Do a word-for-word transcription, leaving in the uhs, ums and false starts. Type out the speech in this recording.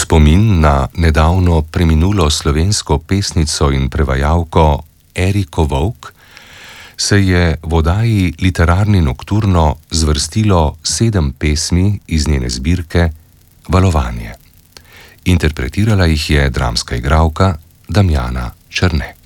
spomin na nedavno preminulo slovensko pesnico in prevajalko Eriko Volk se je v oddaji Literarni nokturno zvrstilo sedem pesmi iz njene zbirke Valovanje. Interpretirala jih je dramska igralka Damjana Černe.